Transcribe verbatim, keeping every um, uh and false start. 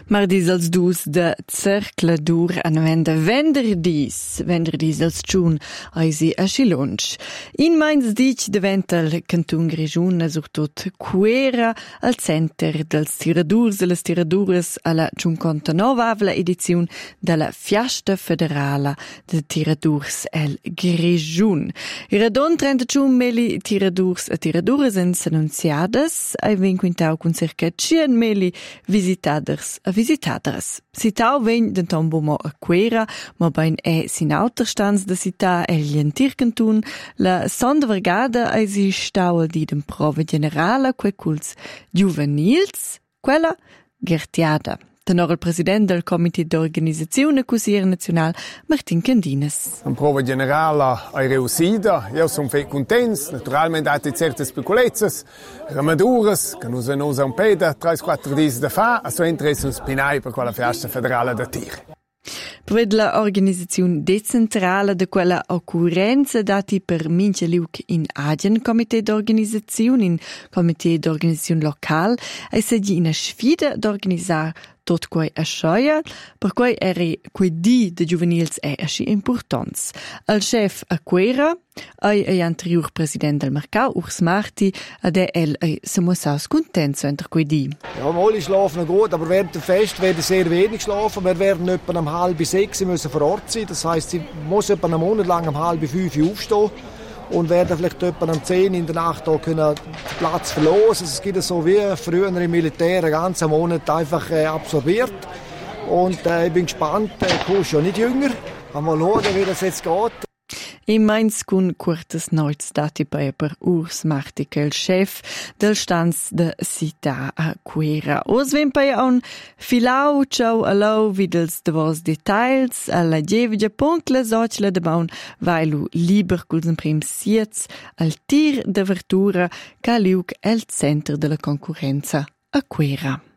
Mardis als dus de cercladur an venda venderdis, venderdis als tschun eisi a Schilunsch. In meins dic devental cantun Grischun surtot Quera al center dels tiradurs e las tiradures alla cinquantanovavla ediziun della Fiasta Federala de Tiradurs el Grischun. Iradon trentatschun meli tiradurs e tiradures ens annunziadas, ai vinquintau con circa cien meli visitaders a visitaders. Sitau vegn denton bumo a Quera, ma bain è sin auterstands da sita el Tircantun, la sonda vergada ai si stau di den prova generala quei culs juvenils, quella gertiada. Tenor il president del Comité d'Organizzazione Cusier Nacional, Martin Candines. La prova generale è riuscita, io sono molto contento, naturalmente ha certe speculazioni, ramaduras, che non sono un po' da tre quattro giorni da fa, a suo interesse un spinai per quella festa federale da Tir. Per la organizzazione decentrale di quella occurrenza dati per mince liuk in agien Comité d'Organizzazione, in Comité d'Organizzazione locale, e se di una sfida d'organizzare tot quei a scioia, per quei eri quei di de juvenils è asci importants. Il chef a Quera, ai e anterior president del Mercau, Urs Marti, ad el e se mussaus contento entre quei di. Ja, alle schlafen gut, aber während dem Fest werden sehr wenig schlafen. Wir werden etwa um halb sechs müssen vor Ort sein. Das heisst, sie muss etwa einen Monat lang um halb fünf aufstehen und werden vielleicht etwa um zehn in der Nacht da können den Platz verlosen. Es gibt so wie früher im Militär einen ganzen Monat einfach äh, absorbiert. Und äh, ich bin gespannt, der Kurs ist ja nicht jünger. Mal schauen, wie das jetzt geht. In Mainz cun curtes noits dati per Urs Marti, che il chef del stanz de Sita a Quera. Os vem per un filau, ciao allo, videls de vos details, alla djevige puncle sociale de baun, vailu liber culs prim siets, al tir de vertura, ca liuc el center de la concorrenza a Quera.